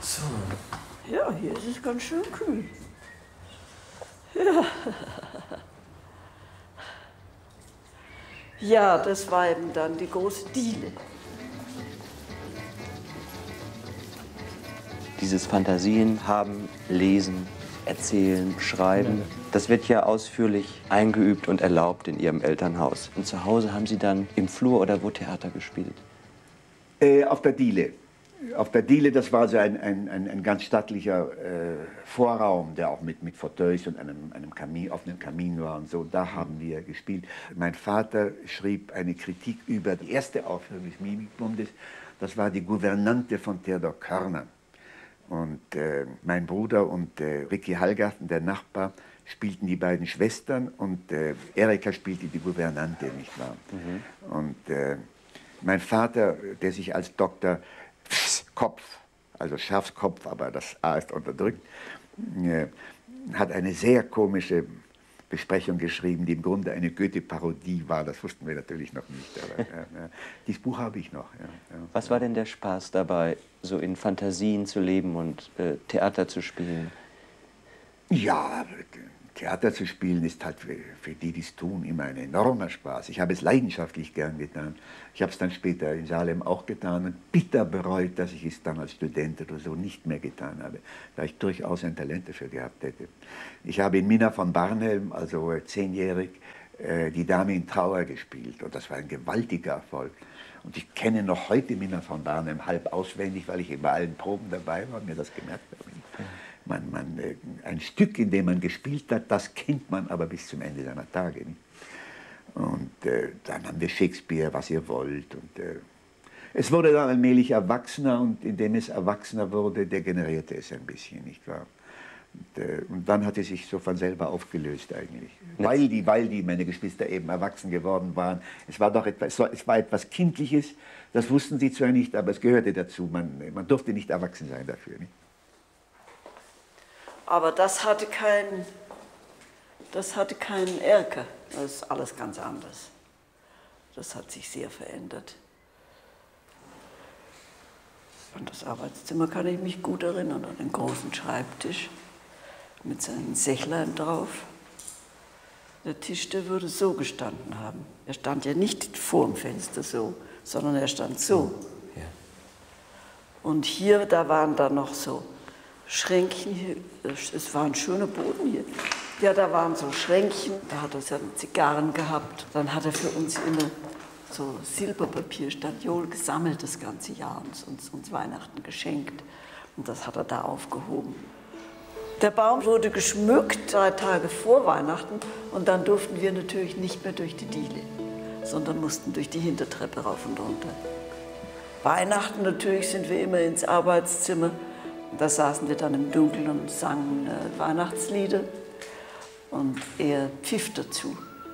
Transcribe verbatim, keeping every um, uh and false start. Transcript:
So. Ja, hier ist es ganz schön kühl. Ja. Ja, das war eben dann die große Diele. Dieses Fantasien haben, lesen, erzählen, schreiben, das wird ja ausführlich eingeübt und erlaubt in Ihrem Elternhaus. Und zu Hause haben Sie dann im Flur oder wo Theater gespielt? Äh, auf der Diele. Auf der Diele, das war so ein, ein, ein, ein ganz stattlicher äh, Vorraum, der auch mit, mit Fauteuils und einem, einem Kamin, offenen Kamin war und so. Da haben wir gespielt. Mein Vater schrieb eine Kritik über die erste Aufführung des Mimikbundes. Das war die Gouvernante von Theodor Körner. Und äh, mein Bruder und äh, Ricky Hallgarten, der Nachbar, spielten die beiden Schwestern und äh, Erika spielte die Gouvernante, nicht wahr? Mhm. Und äh, mein Vater, der sich als Doktor Kopf, also Schafskopf, aber das A ist unterdrückt, äh, hat eine sehr komische Besprechung geschrieben, die im Grunde eine Goethe-Parodie war. Das wussten wir natürlich noch nicht. Aber, ja, ja. Dieses Buch habe ich noch. Ja, ja. Was war denn der Spaß dabei, so in Fantasien zu leben und äh, Theater zu spielen? Ja, Theater zu spielen ist halt für, für die, die es tun, immer ein enormer Spaß. Ich habe es leidenschaftlich gern getan. Ich habe es dann später in Salem auch getan und bitter bereut, dass ich es dann als Student oder so nicht mehr getan habe, da ich durchaus ein Talent dafür gehabt hätte. Ich habe in Minna von Barnhelm, also zehnjährig, äh, die Dame in Trauer gespielt und das war ein gewaltiger Erfolg. Und ich kenne noch heute Minna von Barnhelm halb auswendig, weil ich eben bei allen Proben dabei war und mir das gemerkt habe. Man, man, ein Stück, in dem man gespielt hat, das kennt man aber bis zum Ende seiner Tage. Nicht? Und äh, dann haben wir Shakespeare, was ihr wollt. Und, äh, es wurde dann allmählich erwachsener und indem es erwachsener wurde, degenerierte es ein bisschen, nicht wahr? Und, äh, und dann hat es sich so von selber aufgelöst eigentlich. Weil die, weil die, meine Geschwister eben erwachsen geworden waren. Es war doch etwas, es war etwas Kindliches, das wussten sie zwar nicht, aber es gehörte dazu. Man, man durfte nicht erwachsen sein dafür. Nicht? Aber das hatte keinen, das hatte keinen Erker. Das ist alles ganz anders. Das hat sich sehr verändert. An das Arbeitszimmer kann ich mich gut erinnern, an den großen Schreibtisch mit seinen Sächlein drauf. Der Tisch, der würde so gestanden haben. Er stand ja nicht vor dem Fenster so, sondern er stand so. Ja. Und hier, da waren dann noch so Schränkchen, hier, es war ein schöner Boden hier. Ja, da waren so Schränkchen, da hat er seine Zigarren gehabt. Dann hat er für uns immer so Silberpapier, Stadiol gesammelt das ganze Jahr und uns, uns Weihnachten geschenkt. Und das hat er da aufgehoben. Der Baum wurde geschmückt drei Tage vor Weihnachten und dann durften wir natürlich nicht mehr durch die Diele, sondern mussten durch die Hintertreppe rauf und runter. Weihnachten natürlich sind wir immer ins Arbeitszimmer. Da saßen wir dann im Dunkeln und sangen äh, Weihnachtslieder und er pfiff dazu.